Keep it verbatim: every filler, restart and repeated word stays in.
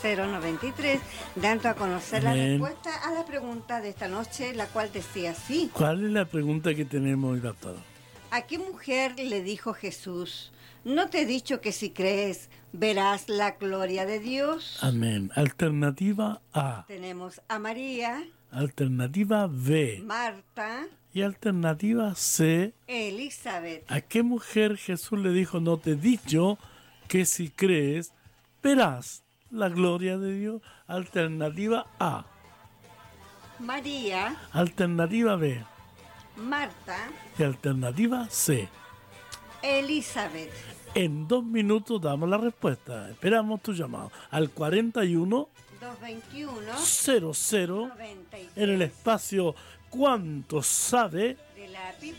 cero noventa y tres, dando a conocer Amén. la respuesta a la pregunta de esta noche, la cual decía así. ¿Cuál es la pregunta que tenemos hoy, pastor? ¿A qué mujer le dijo Jesús, no te he dicho que si crees verás la gloria de Dios? Amén. Alternativa A, Tenemos a María, alternativa B Marta, y alternativa C. Elizabeth. ¿A qué mujer Jesús le dijo, no te he dicho que si crees verás la gloria de Dios? Alternativa A. María, Alternativa B. Marta, Y alternativa C. Elizabeth. En dos minutos damos la respuesta. Esperamos tu llamado al cuarenta y uno doscientos veintiuno, cero cero noventa y tres. en el espacio ¿Cuánto sabe? De la